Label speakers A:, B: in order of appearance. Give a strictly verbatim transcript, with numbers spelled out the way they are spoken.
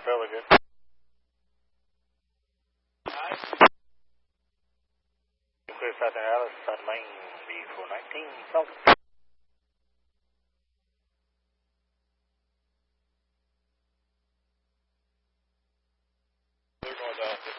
A: fairly good. Clear South Alice, South Main, B four nineteen, Falcon. Clear north office.